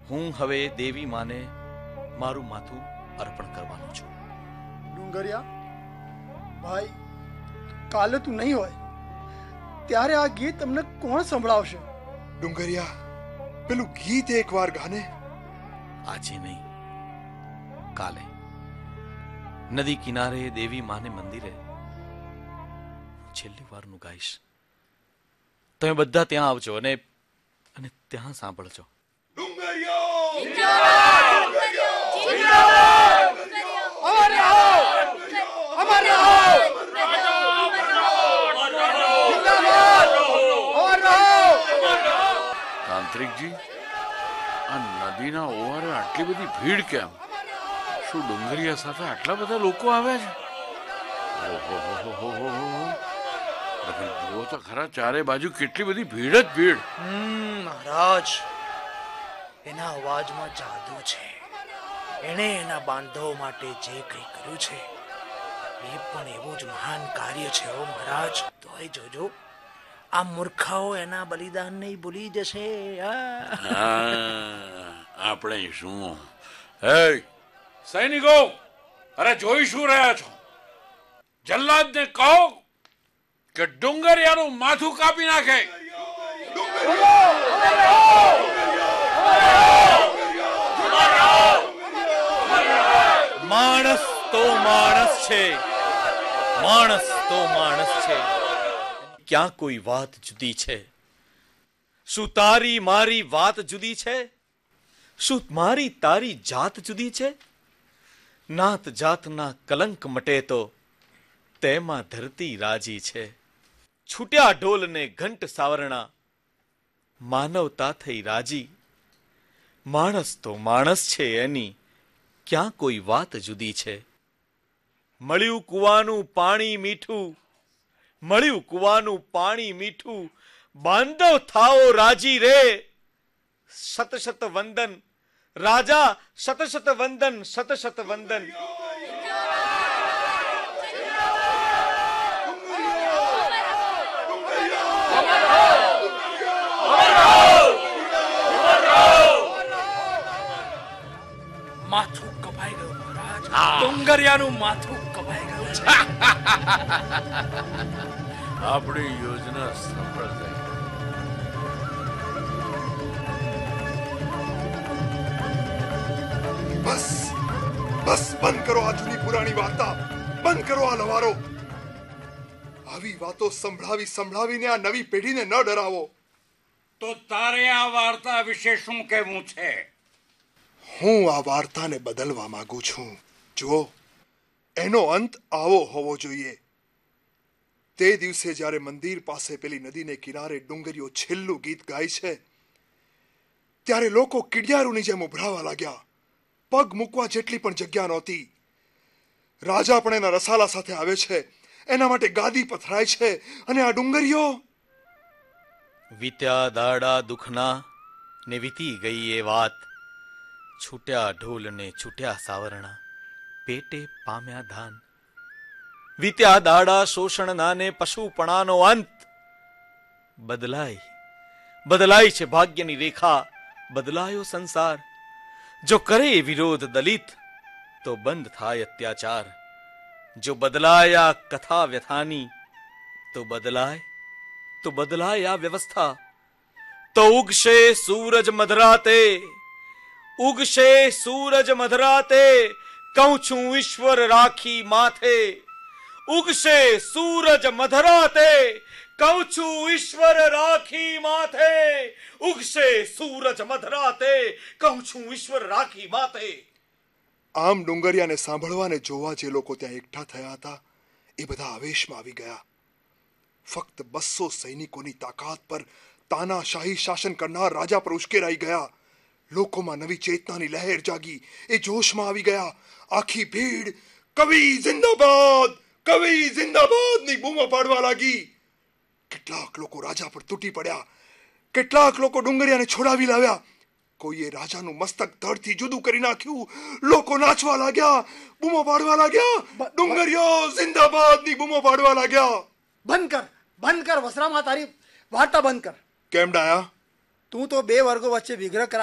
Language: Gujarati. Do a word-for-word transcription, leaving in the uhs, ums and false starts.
હું હવે દેવી માને મારું માથું અર્પણ કરવાનું છું. ડુંગરિયા ભાઈ, કાલે તું નહીં હોય ત્યારે આ ગીત તમને કોણ સંભળાવશે? ડુંગરિયા, પેલું ગીત એકવાર ગાને. આજે નહીં, કાલે નદી કિનારે દેવી માને મંદિરે છેલ્લી વારનું ગાઈશ. તમે બધા ત્યાં આવજો અને અને ત્યાં સાંભળજો. તાંત્રિકજી, આ નદીના ઓવારે આટલી બધી ભીડ કેમ? શું ડુંગરિયા સાથે આટલા બધા લોકો આવ્યા છે? જુઓ તો ખરા, ચારે બાજુ કેટલી બધી ભીડ જ ભીડ. મહારાજ, એના અવાજમાં જાદુ છે. એણે એના બાંધવો માટે જે કંઈ કર્યું છે એ પણ એવું જ મહાન કાર્ય છે. ઓ મહારાજ, તોય જોજો આ મૂર્ખાઓ એના બલિદાનને ભૂલી જશે. આપણે શું? હે સૈનિકો, અરે જોઈ શું રહ્યા છો? જલ્લાદને કહો કે ડુંગરિયાનું માથું કાપી નાખે. માણસ તો માણસ છે, માણસ તો માણસ છે. ક્યાં કોઈ વાત જુદી છે? શું તારી મારી વાત જુદી છે? શું મારી તારી જાત જુદી છે? નાત જાતના કલંક મટે તો તેમાં ધરતી રાજી છે. છૂટ્યા ઢોલને ઘંટ સાવરણા, માનવતા થઈ રાજી. માણસ તો માણસ છે, એની ક્યાં કોઈ વાત જુદી છે? મળ્યું કુવાનું પાણી મીઠું, મળ્યું કુવાનું પાણી મીઠું, બાંધવ થાઓ રાજી રે. શત શત વંદન રાજા, શત શત વંદન, શત શત વંદન. માથું કપાઈ ગયું મહારાજ, ડુંગરિયાનું માથું કપાઈ ગયું છે. આપણી યોજના સફળ થઈ. બસ બસ, બંધ કરો આ જૂની પુરાણી વાર્તા. બંધ કરો આ લવારો. આવી વાતો સંભળાવી સંભળાવીને આ નવી પેઢીને ન ડરાવો. તો તારે આ વાર્તા વિશે શું કહેવું છે? હું આ વાર્તાને બદલવા માંગુ છું. જુઓ, એનો અંત આવો હોવો જોઈએ. તે દિવસે જ્યારે મંદિર પાસે પેલી નદીને કિનારે ડુંગરીઓ છેલ્લું ગીત ગાય છે, ત્યારે લોકો કીડિયારોની જેમ ઉભરાવા લાગ્યા. પગ મૂકવા જેટલી પણ જગ્યા નહોતી. રાજા પણ એના રસાલા સાથે આવે છે, એના માટે ગાદી પથરાય છે. અને આ ડુંગરીઓ વીત્યા દાડા દુખના ને વીતી ગઈ એ વાત. છૂટ્યા ઢોલ ને છૂટ્યા સાવરણા, પેટે પામ્યા ધાન. વીત્યા દાડા શોષણના ને પશુપણાનો અંત. બદલાય બદલાય છે ભાગ્યની રેખા, બદલાયો સંસાર. જો કરે વિરોધ દલિત તો બંધ થાય અત્યાચાર. જો બદલાયા કથા વ્યથાની તો બદલાય તો બદલાય આ વ્યવસ્થા. તો ઉગશે સૂરજ મધરાતે, ઉગશે સૂરજ મધરાતે, કહું છું ઈશ્વર રાખી માથે. ઉગશે સૂરજ મધરાતે, કહું છું ઈશ્વર રાખી માથે. ઉગશે સૂરજ મધરાતે, કહું છું ઈશ્વર રાખી માથે. આમ ડુંગરિયાને સાંભળવા ને જોવા જે લોકો ત્યાં એકઠા થયા હતા, એ બધા આવેશમાં આવી ગયા. ફક્ત બસો સૈનિકોની તાકાત પર તાનાશાહી શાસન કરનાર રાજા પર ઉશ્કેરાઈ ગયા. લોકોમાં નવી ચેતનાની લહેર જાગી. એ જોશમાં આવી ગયા. આખી ભીડ કવિ જિંદાબાદ, કવિ જિંદાબાદ ની બૂમો પાડવા લાગી. કેટલાક લોકો રાજા પર તૂટી પડ્યા, કેટલાક લોકો ડુંગરિયાને છોડાવી લાવ્યા. કોઈએ રાજાનું મસ્તક ધડથી જુદું કરી નાખ્યું. લોકો નાચવા લાગ્યા, બૂમો પાડવા લાગ્યા. ડુંગરિયો જિંદાબાદ ની બૂમો પાડવા લાગ્યા. બંધ કર, બંધ કર વસરામાં તારી વાર્તા બંધ કર. કેમ ડાયા? તું તો બે વર્ગો વચ્ચે વિગ્રહ કરા